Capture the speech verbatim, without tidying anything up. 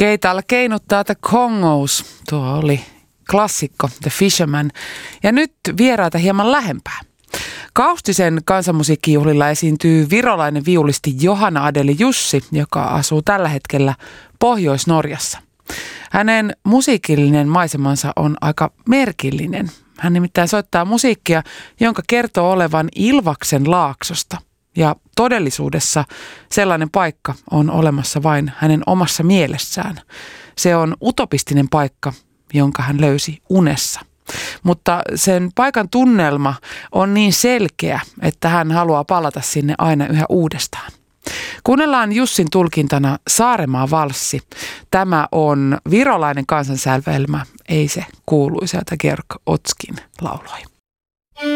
Keitaalla keinuttaa The Congos. Tuo oli klassikko The Fisherman. Ja nyt vieraita hieman lähempää. Kaustisen kansanmusiikkijuhlilla esiintyy virolainen viulisti Johanna Adeli Jussi, joka asuu tällä hetkellä Pohjois-Norjassa. Hänen musiikillinen maisemansa on aika merkillinen. Hän nimittäin soittaa musiikkia, jonka kertoo olevan Ilvaksen laaksosta. Ja todellisuudessa sellainen paikka on olemassa vain hänen omassa mielessään. Se on utopistinen paikka, jonka hän löysi unessa. Mutta sen paikan tunnelma on niin selkeä, että hän haluaa palata sinne aina yhä uudestaan. Kuunnellaan Jussin tulkintana Saaremaa valssi. Tämä on virolainen kansansävelmä, ei se kuuluisa, jota Georg Otskin lauloi.